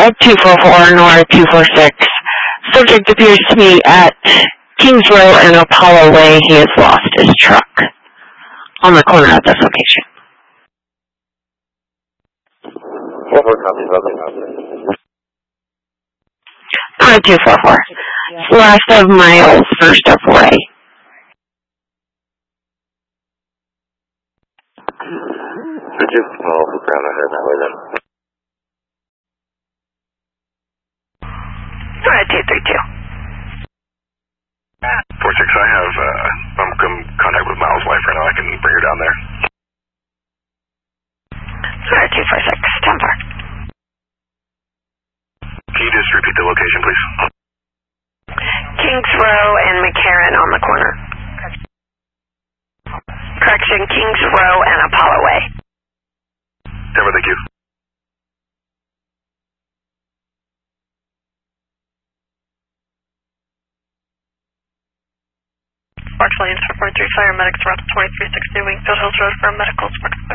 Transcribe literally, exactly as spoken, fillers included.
at two four four North two four six. Subject appears to be at Kings Row and Apollo Way. He has lost his truck on the corner of this location. Uh, two four four. Last of Miles, first of Ray. Could you follow the ground ahead that way then? Alright, two three two. four six, I have, uh, I'm in contact with Miles' wife right now. I can bring her down there. Alright, two four six, ten four. Can you just repeat the location, please? Kings Row and McCarran on the corner. Correction, Kings Row and Apollo Way. Denver, thank you. March Lane, four three, fire medics, route twenty-three sixty, Wingfield Hills Road for a medical.